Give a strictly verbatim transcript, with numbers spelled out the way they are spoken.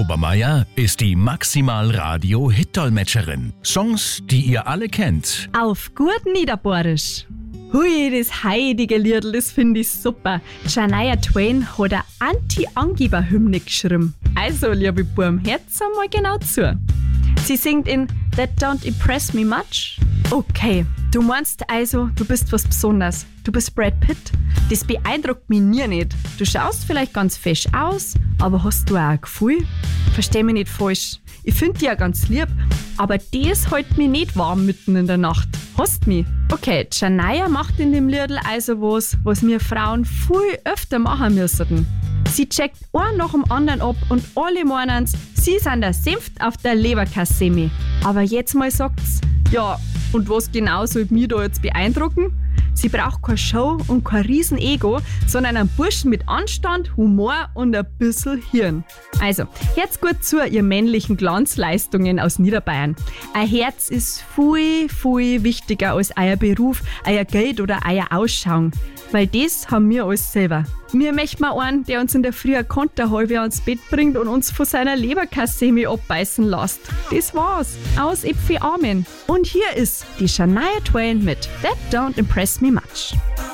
Obermeier ist die Maximal-Radio-Hit-Dolmetscherin. Songs, die ihr alle kennt. Auf gut Niederbohrisch. Hui, das heilige Liedl, das finde ich super. Shania Twain hat eine Anti-Angeber-Hymne geschrieben. Also, liebe Burm, hört's einmal genau zu. Sie singt in That Don't Impress Me Much. Okay, du meinst also, du bist was Besonderes. Du bist Brad Pitt. Das beeindruckt mich nie nicht. Du schaust vielleicht ganz fesch aus, aber hast du auch ein Gefühl? Versteh mich nicht falsch. Ich finde dich ja ganz lieb, aber das hält mich nicht warm mitten in der Nacht. Hast mich? Okay, Shania macht in dem Liedl also was, was wir Frauen viel öfter machen müssten. Sie checkt einen nach dem anderen ab und alle meinen's, sie sind der Senf auf der Leberkassemi. Aber jetzt mal sagt's, ja, und was genau soll mich da jetzt beeindrucken? Sie braucht keine Show und kein Riesen-Ego, sondern einen Burschen mit Anstand, Humor und ein bisschen Hirn. Also, hört's gut zu, ihr männlichen Glanzleistungen aus Niederbayern. Ein Herz ist viel, viel wichtiger als euer Beruf, euer Geld oder euer Ausschauen. Weil das haben wir alles selber. Wir möchten mal einen, der uns in der Früh ein Konterhalbe ans Bett bringt und uns von seiner Leberkassemi abbeißen lässt. Das war's. Aus Epfi Amen. Und hier ist die Shania Twain mit That Don't Impress Me Much.